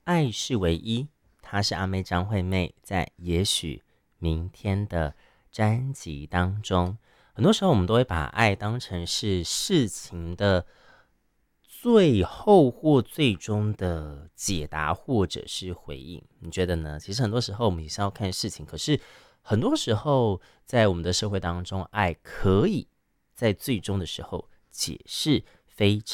爱是唯一，她是阿妹张惠妹在也许明天的专辑当中。很多时候我们都会把爱当成是事情的最后或最终的解答或者是回应，你觉得呢？其实很多时候我们也是要看事情，可是很多时候在我们的社会当中，爱可以在最终的时候解释非